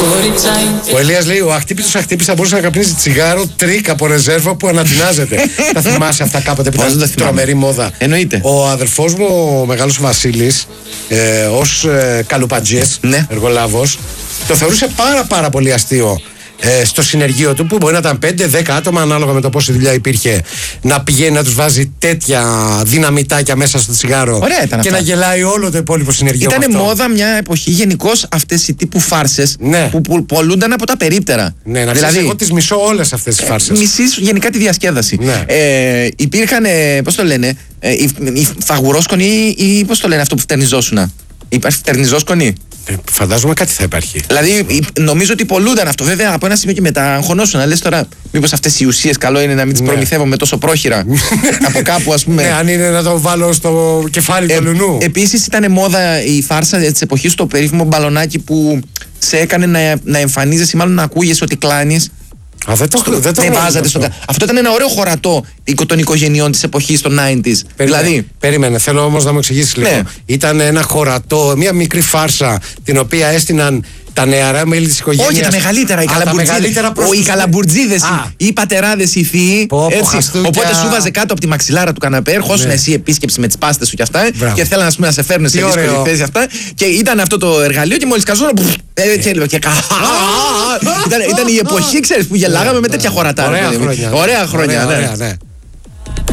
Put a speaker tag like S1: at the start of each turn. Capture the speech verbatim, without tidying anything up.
S1: Ο Ηλίας λέει: ο αχτύπητος αχτύπης θα μπορούσε να καπνίζει τσιγάρο τρίκ από ρεζέρβα που ανατινάζεται. Τα θυμάσαι αυτά κάποτε που ήταν τρομερή μόδα?
S2: Εννοείται.
S1: Ο αδερφός μου, ο μεγάλος Βασίλης, ε, ως ε, καλουπατζής,
S2: ναι.
S1: εργολάβος, το θεωρούσε πάρα πάρα πολύ αστείο. Ε, στο συνεργείο του, που μπορεί να ήταν πέντε δέκα άτομα, ανάλογα με το πόση δουλειά υπήρχε, να πηγαίνει να τους βάζει τέτοια δυναμητάκια μέσα στο τσιγάρο.
S2: Ωραία ήταν
S1: και
S2: αυτά.
S1: να γελάει όλο το υπόλοιπο συνεργείο.
S2: Ήταν μόδα μια εποχή γενικώς αυτές οι τύπου φάρσες,
S1: ναι.
S2: που, που πολλούνταν από τα περίπτερα.
S1: Ναι, να
S2: δηλαδή,
S1: ξέρεις, εγώ τις μισώ όλες αυτές τις φάρσες.
S2: Ε, μισείς γενικά τη διασκέδαση.
S1: Ναι.
S2: Ε, υπήρχαν, πώς το λένε, ε, οι, οι φαγουρόσκονοι ή, ή πώς το λένε αυτό που φτερνιζόσουνα? Υπάρχει φτερνιζόσκονοι?
S1: Ε, φαντάζομαι κάτι θα υπάρχει.
S2: Δηλαδή, νομίζω ότι πολλούνταν αυτό. Βέβαια, από ένα σημείο και μετά αγχωνόσουν. Να λες τώρα, μήπως αυτές οι ουσίες καλό είναι να μην τις
S1: ναι.
S2: προμηθεύομαι τόσο πρόχειρα από κάπου, ας πούμε.
S1: Ναι, αν είναι να το βάλω στο κεφάλι
S2: ε,
S1: του λουνού.
S2: Επίσης, ήταν μόδα η φάρσα της εποχής, το περίφημο μπαλονάκι που σε έκανε να, να εμφανίζεσαι ή μάλλον να ακούγεσαι ότι κλάνεις.
S1: Α, δεν το,
S2: στο,
S1: δεν το
S2: δεν βάζατε
S1: αυτό.
S2: στο, αυτό ήταν ένα ωραίο χωρατό των οικογενειών της εποχής των ενενήντα.
S1: Περίμενε,
S2: δηλαδή,
S1: περίμενε, θέλω όμως να μου εξηγήσεις λίγο.
S2: Ναι.
S1: Ήταν ένα χωρατό, μια μικρή φάρσα την οποία έστειναν τα νεαρά μέλη της οικογένειας.
S2: όχι, τα μεγαλύτερα, οι καλαμπουρτζίδες. Οι καλαμπουρτζίδες, οι πατεράδες, οι θείοι.
S1: Πω, πω,
S2: έτσι.
S1: χαστούκια.
S2: Οπότε σου βάζε κάτω από τη μαξιλάρα του καναπέ, ερχόσουν
S1: ναι.
S2: εσύ επίσκεψη με τις πάστες σου και αυτά.
S1: Μπράβο.
S2: Και θέλανε να σε φέρνουν σε δύσκολη θέση αυτά. Και ήταν αυτό το εργαλείο και μόλις καζόνα. Έτσι έλεγε. Ήταν η εποχή, ξέρεις, που γελάγαμε με τέτοια χωρατά.
S1: Ωραία χρόνια.
S2: Ωραία χρόνια, ναι.